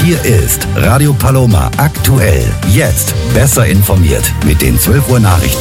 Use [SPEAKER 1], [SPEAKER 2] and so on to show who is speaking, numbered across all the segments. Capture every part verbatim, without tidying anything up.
[SPEAKER 1] Hier ist Radio Paloma aktuell. Jetzt besser informiert mit den zwölf Uhr Nachrichten.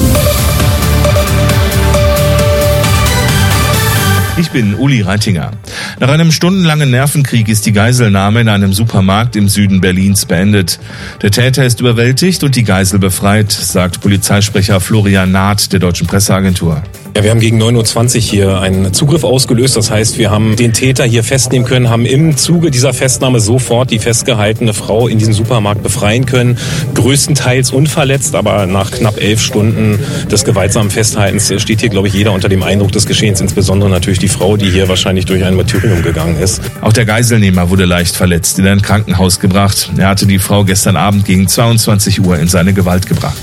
[SPEAKER 2] Ich bin Uli Reitinger. Nach einem stundenlangen Nervenkrieg ist die Geiselnahme in einem Supermarkt im Süden Berlins beendet. Der Täter ist überwältigt und die Geisel befreit, sagt Polizeisprecher Florian Naht der Deutschen Presseagentur.
[SPEAKER 3] Ja, wir haben gegen neun Uhr zwanzig hier einen Zugriff ausgelöst. Das heißt, wir haben den Täter hier festnehmen können, haben im Zuge dieser Festnahme sofort die festgehaltene Frau in diesem Supermarkt befreien können. Größtenteils unverletzt, aber nach knapp elf Stunden des gewaltsamen Festhaltens steht hier, glaube ich, jeder unter dem Eindruck des Geschehens, insbesondere natürlich die Frau, die hier wahrscheinlich durch ein Martyrium gegangen ist.
[SPEAKER 2] Auch der Geiselnehmer wurde leicht verletzt in ein Krankenhaus gebracht. Er hatte die Frau gestern Abend gegen zweiundzwanzig Uhr in seine Gewalt gebracht.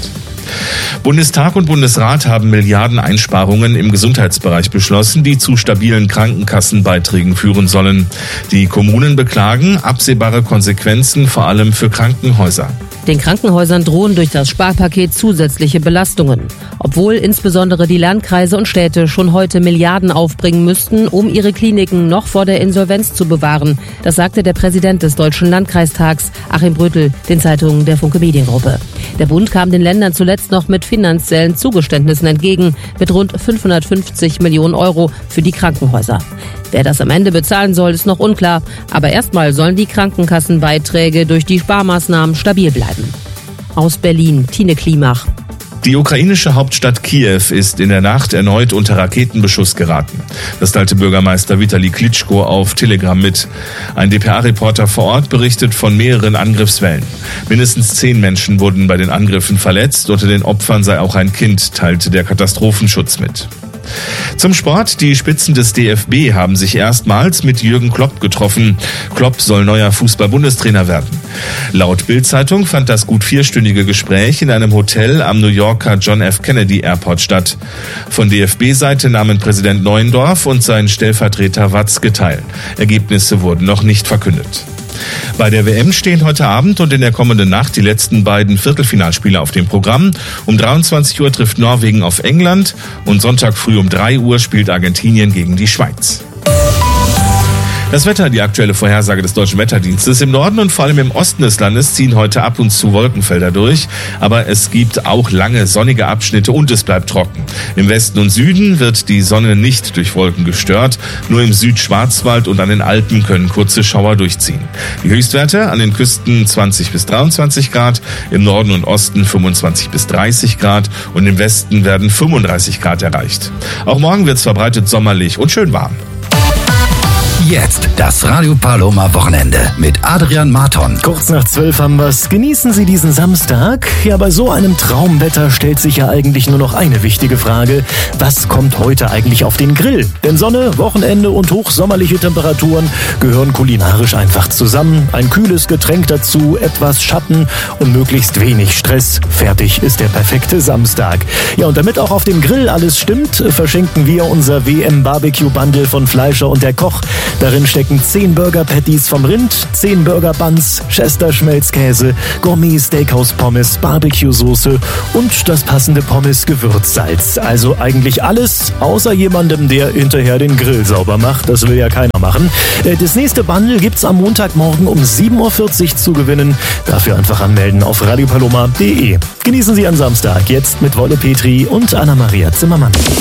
[SPEAKER 2] Bundestag und Bundesrat haben Milliarden Einsparungen im Gesundheitsbereich beschlossen, die zu stabilen Krankenkassenbeiträgen führen sollen. Die Kommunen beklagen absehbare Konsequenzen, vor allem für Krankenhäuser.
[SPEAKER 4] Den Krankenhäusern drohen durch das Sparpaket zusätzliche Belastungen. Obwohl insbesondere die Landkreise und Städte schon heute Milliarden aufbringen müssten, um ihre Kliniken noch vor der Insolvenz zu bewahren. Das sagte der Präsident des Deutschen Landkreistags, Achim Brötel, den Zeitungen der Funke Mediengruppe. Der Bund kam den Ländern zuletzt noch mit finanziellen Zugeständnissen entgegen, mit rund fünfhundertfünfzig Millionen Euro für die Krankenhäuser. Wer das am Ende bezahlen soll, ist noch unklar. Aber erstmal sollen die Krankenkassenbeiträge durch die Sparmaßnahmen stabil bleiben. Aus Berlin, Tine Klimach.
[SPEAKER 2] Die ukrainische Hauptstadt Kiew ist in der Nacht erneut unter Raketenbeschuss geraten. Das teilte Bürgermeister Vitali Klitschko auf Telegram mit. Ein D P A-Reporter vor Ort berichtet von mehreren Angriffswellen. Mindestens zehn Menschen wurden bei den Angriffen verletzt. Unter den Opfern sei auch ein Kind, teilte der Katastrophenschutz mit. Zum Sport. Die Spitzen des D F B haben sich erstmals mit Jürgen Klopp getroffen. Klopp soll neuer Fußball-Bundestrainer werden. Laut Bild-Zeitung fand das gut vierstündige Gespräch in einem Hotel am New Yorker John F. Kennedy Airport statt. Von D F B-Seite nahmen Präsident Neuendorf und sein Stellvertreter Watzke teil. Ergebnisse wurden noch nicht verkündet. Bei der W M stehen heute Abend und in der kommenden Nacht die letzten beiden Viertelfinalspiele auf dem Programm. Um dreiundzwanzig Uhr trifft Norwegen auf England und Sonntag früh um drei Uhr spielt Argentinien gegen die Schweiz. Das Wetter, die aktuelle Vorhersage des Deutschen Wetterdienstes. Im Norden und vor allem im Osten des Landes ziehen heute ab und zu Wolkenfelder durch. Aber es gibt auch lange sonnige Abschnitte und es bleibt trocken. Im Westen und Süden wird die Sonne nicht durch Wolken gestört. Nur im Südschwarzwald und an den Alpen können kurze Schauer durchziehen. Die Höchstwerte an den Küsten zwanzig bis dreiundzwanzig Grad, im Norden und Osten fünfundzwanzig bis dreißig Grad und im Westen werden fünfunddreißig Grad erreicht. Auch morgen wird es verbreitet sommerlich und schön warm.
[SPEAKER 1] Jetzt das Radio Paloma Wochenende mit Adrian Marton.
[SPEAKER 5] Kurz nach zwölf haben wir's. Genießen Sie diesen Samstag. Ja, bei so einem Traumwetter stellt sich ja eigentlich nur noch eine wichtige Frage. Was kommt heute eigentlich auf den Grill? Denn Sonne, Wochenende und hochsommerliche Temperaturen gehören kulinarisch einfach zusammen. Ein kühles Getränk dazu, etwas Schatten und möglichst wenig Stress. Fertig ist der perfekte Samstag. Ja, und damit auch auf dem Grill alles stimmt, verschenken wir unser W M-Barbecue-Bundle von Fleischer und der Koch. Darin stecken zehn Burger-Patties vom Rind, zehn Burger-Buns, Chester-Schmelzkäse, Gourmet-Steakhouse-Pommes, Barbecue-Soße und das passende Pommes-Gewürzsalz. Also eigentlich alles, außer jemandem, der hinterher den Grill sauber macht. Das will ja keiner machen. Das nächste Bundle gibt's am Montagmorgen um sieben Uhr vierzig zu gewinnen. Dafür einfach anmelden auf radiopaloma punkt de. Genießen Sie am Samstag jetzt mit Wolle Petri und Anna-Maria Zimmermann.